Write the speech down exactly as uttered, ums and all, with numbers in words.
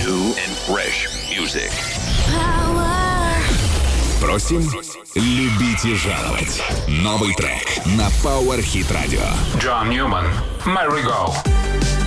New and fresh music. Просим, любите жаловать. Новый трек на Power Hit Radio. John Newman, Merry Go.